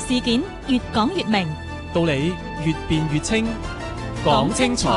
事件越講越明， 道理越辯越清。講清楚，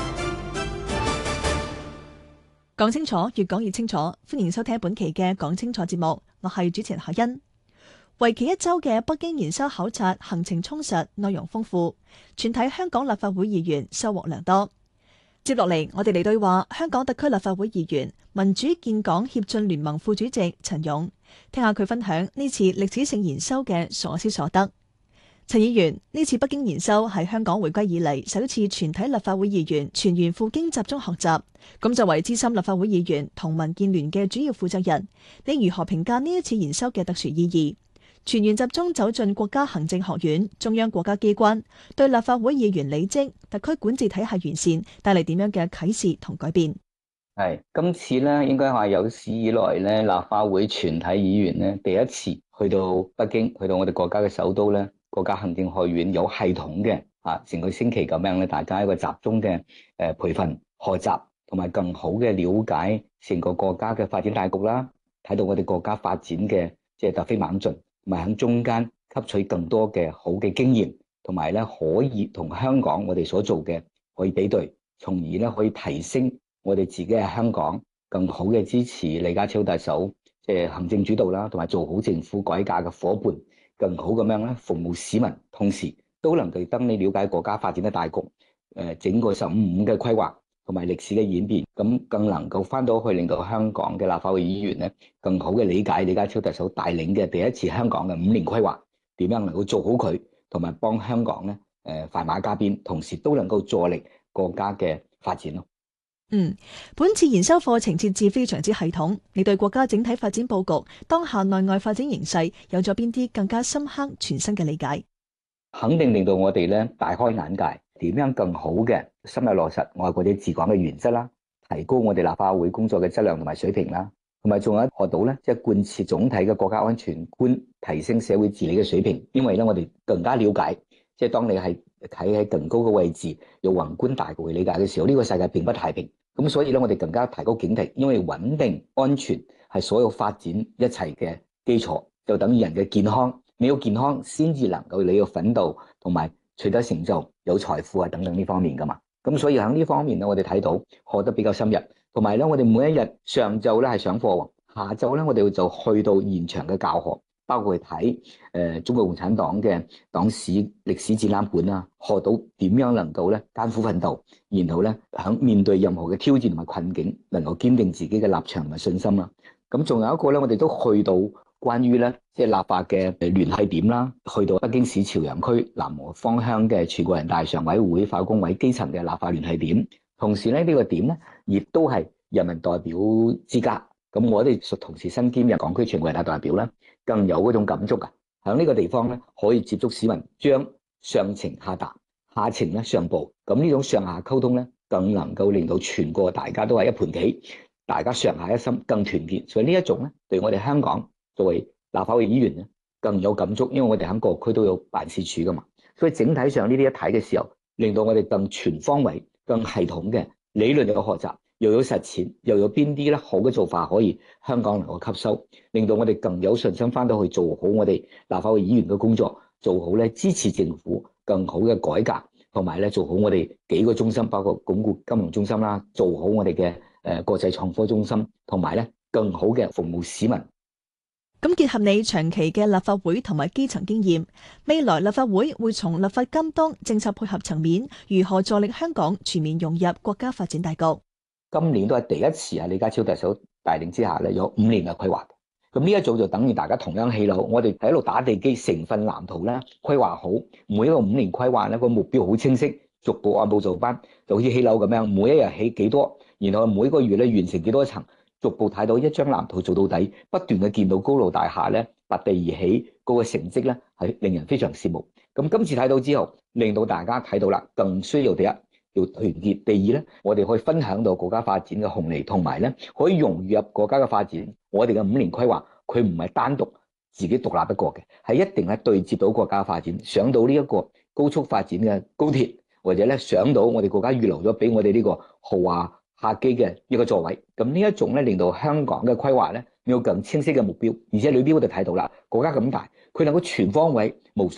講清楚，越講越清楚。歡迎收聽本期嘅講清楚節目，我係主持人何欣。為期1週嘅北京研修考察行程充實，內容豐富，全體香港立法會議員收穫良多。接落嚟，我哋嚟對話香港特區立法會議員、民主建港協進聯盟副主席陳勇，聽下佢分享呢次歷史性研修嘅所思所得。陳議員，呢次北京研修係香港回歸以嚟首次全體立法會議員全員赴京集中學習。咁作為資深立法會議員同民建聯嘅主要負責人，你如何評價呢一次研修嘅特殊意義？全員集中走進國家行政學院、中央國家機關，對立法會議員履職、特區管治體系完善帶嚟點樣嘅啟示同改變？ 係今次咧，應該係有史以來咧，立法會全體議員咧第一次去到北京，去到我哋國家嘅首都咧，國家行政學院有系統嘅成個星期咁樣咧，大家一個集中嘅培訓、學習同埋更好嘅了解成個國家嘅發展大局啦，睇到我哋國家發展嘅即係突飛猛進。同埋喺中間吸取更多嘅好嘅經驗，同埋咧可以同香港我哋所做嘅可以比對，從而咧可以提升我哋自己喺香港更好嘅支持李家超特首即係行政主導啦，同埋做好政府改革嘅夥伴，更好咁樣咧服務市民，同時都能夠等你了解國家發展嘅大局，整個15+5嘅規劃。同埋歷史嘅演變，咁更能夠翻到去令到香港嘅立法會議員咧，更好嘅理解李家超特首帶領嘅第一次香港嘅5年規劃，點樣能夠做好佢，同埋幫香港咧快馬加鞭，同時都能夠助力國家嘅發展咯。 本次研修課程設置非常之系統，你對國家整體發展佈局、當下內外發展形勢有咗邊啲更加深刻、全新嘅理解？ 肯定令到我哋咧大開眼界。點樣更好嘅深入落實愛國者治港嘅原則啦，提高我哋立法會工作嘅質量同埋水平啦，同埋仲有學到咧即係貫徹總體嘅國家安全觀，提升社會治理嘅水平。因為咧我哋更加了解，即係當你係企喺更高嘅位置，有宏觀大局去理解嘅時候，呢個世界並不太平。咁所以咧我哋更加提高警惕，因為穩定安全係所有發展一切嘅基礎，就等於人嘅健康，你有健康先至能夠你要奮鬥同埋取得成就、有財富等等呢方面噶嘛，咁所以喺呢方面咧，我哋睇到學得比較深入，同埋咧，我哋每一日上晝咧係上課，下晝咧我哋就去到現場嘅教學，包括去睇中國共產黨嘅黨史歷史展覽館啦，學到點樣能夠咧艱苦奮鬥，然後咧喺面對任何嘅挑戰同埋困境，能夠堅定自己嘅立場同埋信心啦。咁仲有一個咧，我哋都去到關於咧即係立法嘅聯繫點啦，去到北京市朝陽區南和坊鄉嘅全國人大常委會法工委基層嘅立法聯繫點，同時咧呢個點咧亦都係人民代表之家。咁我哋同時身兼港區全國人大代表咧，更有嗰種感觸啊！喺呢個地方咧可以接觸市民，將上情下達，下情咧上報，咁呢種上下溝通咧，更能夠令到全國大家都係一盤棋，大家上下一心，更團結。所以呢一種咧，對我哋香港作為立法會議員咧，更有感觸，因為我哋喺各區都有辦事處噶嘛。所以整體上呢啲一睇嘅時候，令到我哋更全方位、更系統嘅理論有學習，又有實踐，又有邊啲咧好嘅做法可以香港能夠吸收，令到我哋更有信心翻到去做好我哋立法會議員嘅工作，做好咧支持政府更好嘅改革，同埋咧做好我哋幾個中心，包括鞏固金融中心啦，做好我哋嘅國際創科中心，同埋咧更好嘅服務市民。 咁結合你長期嘅立法會同埋基層經驗，未來立法會會從立法監督、政策配合層面，如何助力香港全面融入國家發展大局？ 今年都係第一次喺李家超特首帶領之下咧，有5年嘅規劃。咁呢一組就等於大家同樣起樓，我哋喺度打地基，成份藍圖咧規劃好，每一個5年規劃咧個目標好清晰，逐步按部就班，就好似起樓咁樣，每一日起幾多，然後每個月咧完成幾多層。逐步睇到一張藍圖做到底，不斷嘅見到高樓大廈咧拔地而起，嗰個成績咧係令人非常羨慕。咁今次睇到之後，令到大家睇到啦，更需要第一要團結，第二咧我哋可以分享到國家發展嘅紅利，同埋咧可以融入國家嘅發展。我哋嘅5年規劃，佢唔係單獨自己獨立一個嘅，係一定係對接到國家發展，上到呢一個高速發展嘅高鐵，或者咧上到我哋國家預留咗俾我哋呢個豪華客機嘅一個座位。咁呢一種咧，令到香港嘅規劃咧有更清晰嘅目標，而且裏邊我哋睇到啦，國家咁大，佢能夠全方位無所